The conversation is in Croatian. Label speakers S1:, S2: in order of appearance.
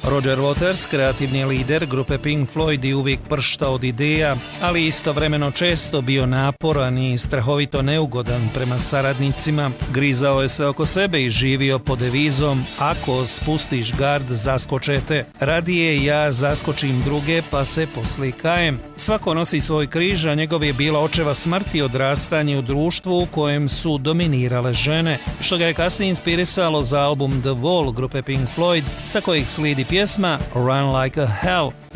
S1: Roger Waters, kreativni lider grupe Pink Floyd, je uvijek pršta od ideja, ali istovremeno često bio naporan i strahovito neugodan prema saradnicima. Grizao je sve oko sebe i živio pod devizom: ako spustiš gard, zaskočete. Radije ja zaskočim druge pa se poslikajem. Svako nosi svoj križ, a njegov je bila očeva smrti i odrastanje u društvu u kojem su dominirale žene, što ga je kasnije inspirisalo za album The Wall grupe Pink Floyd, sa kojih slijedi pjesma Run Like a Hell.